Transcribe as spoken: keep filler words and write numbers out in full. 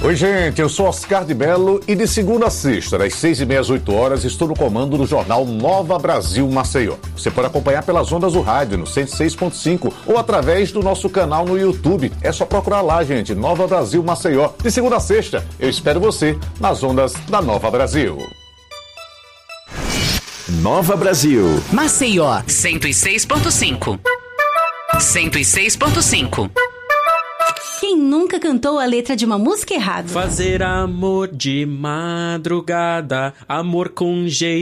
Oi, gente, eu sou Oscar de Bello e de segunda a sexta, das seis e meia às oito horas, estou no comando do jornal Nova Brasil Maceió. Você pode acompanhar pelas ondas do rádio no cento e seis ponto cinco ou através do nosso canal no YouTube. É só procurar lá, gente, Nova Brasil Maceió. De segunda a sexta, eu espero você nas ondas da Nova Brasil. Nova Brasil. Maceió, cento e seis ponto cinco. cento e seis ponto cinco. Quem nunca cantou a letra de uma música errada? Fazer amor de madrugada, amor com jeito.